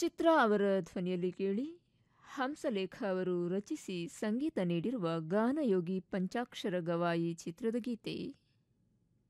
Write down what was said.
ಚಿತ್ರ ಅವರ ಧ್ವನಿಯಲ್ಲಿ ಕೇಳಿ ಹಂಸಲೇಖ ಅವರು ರಚಿಸಿ ಸಂಗೀತ ನೀಡಿರುವ ಗಾನಯೋಗಿ ಪಂಚಾಕ್ಷರ ಗವಾಯಿ ಚಿತ್ರದ ಗೀತೆ.